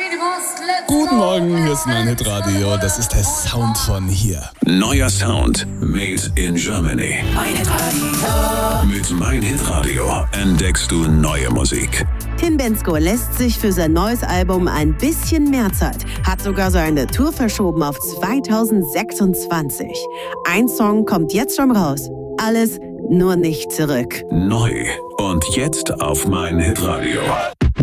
Guten Morgen, hier ist mein Hitradio. Das ist der Sound von hier. Neuer Sound made in Germany. Mein Hitradio. Mit Mein Hitradio entdeckst du neue Musik. Tim Bendzko lässt sich für sein neues Album ein bisschen mehr Zeit, hat sogar seine Tour verschoben auf 2026. Ein Song kommt jetzt schon raus. Alles nur nicht zurück. Neu und jetzt auf Mein Hitradio.